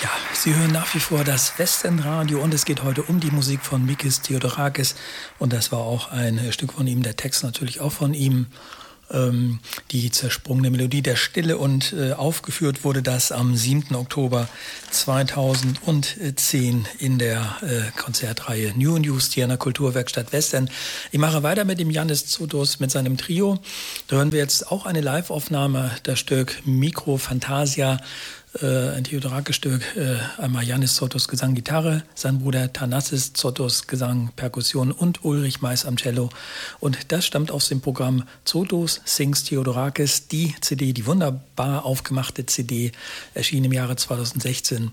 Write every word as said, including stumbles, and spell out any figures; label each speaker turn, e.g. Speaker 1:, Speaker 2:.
Speaker 1: Ja, Sie hören nach wie vor das Westend-Radio und es geht heute um die Musik von Mikis Theodorakis und das war auch ein Stück von ihm, der Text natürlich auch von ihm. Ähm, die zersprungene Melodie der Stille und äh, aufgeführt wurde das am siebten Oktober zweitausendzehn in der äh, Konzertreihe New News hier in der Kulturwerkstatt Westend. Ich mache weiter mit dem Yannis Zotos mit seinem Trio. Da hören wir jetzt auch eine Live-Aufnahme, das Stück Micro Fantasia. Äh, ein Theodorakis-Stück, äh, einmal Yannis Zotos Gesang, Gitarre, sein Bruder Thanassis Zotos Gesang, Perkussion und Ulrich Mais am Cello. Und das stammt aus dem Programm Zotos Sings Theodorakis, die C D, die wunderbar aufgemachte C D, erschien im Jahre zweitausendsechzehn.